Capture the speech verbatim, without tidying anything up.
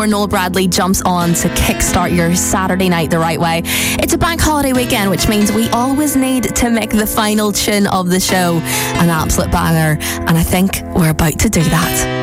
Where Noel Bradley jumps on to kickstart your Saturday night the right way. It's a bank holiday weekend, which means we always need to make the final tune of the show an absolute banger, and I think we're about to do that.